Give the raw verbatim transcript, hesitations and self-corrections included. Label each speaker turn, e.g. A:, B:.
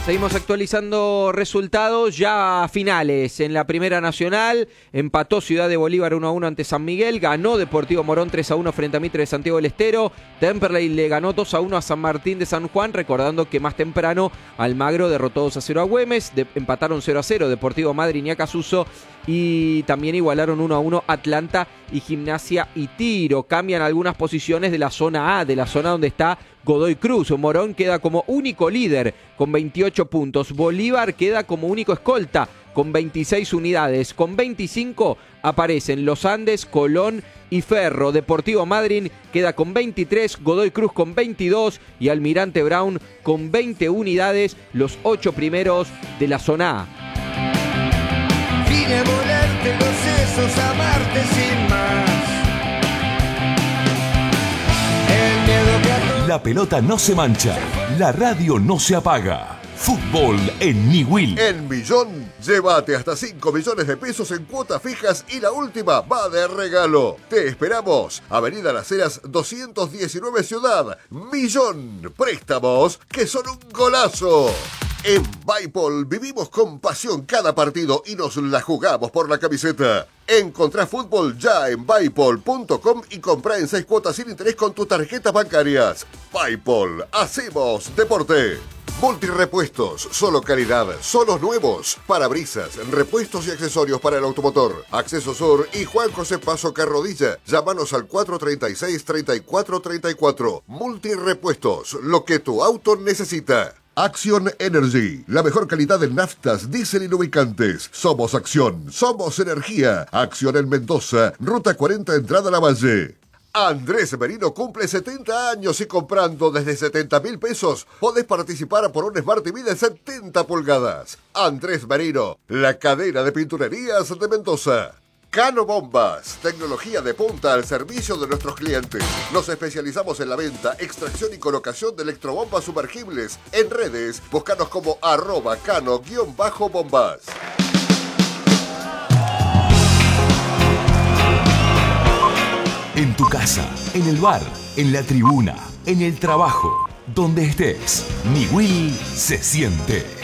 A: Seguimos actualizando resultados ya finales. En la Primera Nacional empató Ciudad de Bolívar uno a uno ante San Miguel, ganó Deportivo Morón tres a uno frente a Mitre de Santiago del Estero, Temperley le ganó dos a uno a San Martín de San Juan, recordando que más temprano Almagro derrotó dos a cero a Güemes, de, empataron cero a cero Deportivo Madryn y Acasuso, y también igualaron uno a uno Atlanta y Gimnasia y Tiro. Cambian algunas posiciones de la zona A, de la zona donde está Godoy Cruz. Morón queda como único líder con veintiocho puntos. Bolívar queda como único escolta con veintiséis unidades. Con veinticinco aparecen Los Andes, Colón y Ferro. Deportivo Madryn queda con veintitrés, Godoy Cruz con veintidós y Almirante Brown con veinte unidades, los ocho primeros de la zona A.
B: Vine a volarte los sesos, amarte sin más. El miedo que a todo...
C: La pelota no se mancha, la radio no se apaga. Fútbol en Niwil.
D: En Millón, llévate hasta cinco millones de pesos en cuotas fijas y la última va de regalo. Te esperamos. Avenida Las Heras doscientos diecinueve Ciudad. Millón. Préstamos que son un golazo. En Bipol vivimos con pasión cada partido y nos la jugamos por la camiseta. Encontrá fútbol ya en bipol punto com y comprá en seis cuotas sin interés con tus tarjetas bancarias. Bipol, hacemos deporte. Multirepuestos, solo calidad, solos nuevos, parabrisas, repuestos y accesorios para el automotor. Acceso Sur y Juan José Paso Carrodilla. Llámanos al cuatro treinta y seis, treinta y cuatro treinta y cuatro. Multirepuestos, lo que tu auto necesita. Acción Energy, la mejor calidad en naftas, diésel y lubricantes. Somos Acción, somos energía. Acción en Mendoza, Ruta cuarenta, entrada a La Valle. Andrés Merino cumple setenta años y comprando desde setenta mil pesos podés participar por un Smart T V de setenta pulgadas. Andrés Merino, la cadena de pinturerías de Mendoza. Cano Bombas, tecnología de punta al servicio de nuestros clientes. Nos especializamos en la venta, extracción y colocación de electrobombas sumergibles. En redes, búscanos como arroba cano-bombas.
C: En tu casa, en el bar, en la tribuna, en el trabajo, donde estés, Niwil se siente.